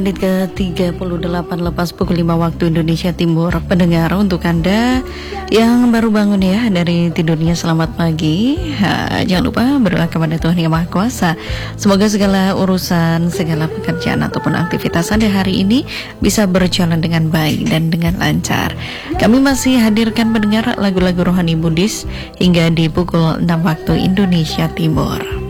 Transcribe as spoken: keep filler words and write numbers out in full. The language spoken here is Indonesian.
Menit ke tiga puluh delapan lepas pukul lima waktu Indonesia Timur. Pendengar, untuk Anda yang baru bangun ya dari tidurnya, selamat pagi. Ha, jangan lupa berdoa kepada Tuhan Yang Maha Kuasa. Semoga segala urusan, segala pekerjaan ataupun aktivitas Anda hari ini bisa berjalan dengan baik dan dengan lancar. Kami masih hadirkan pendengar lagu-lagu rohani Buddhis hingga di pukul enam waktu Indonesia Timur.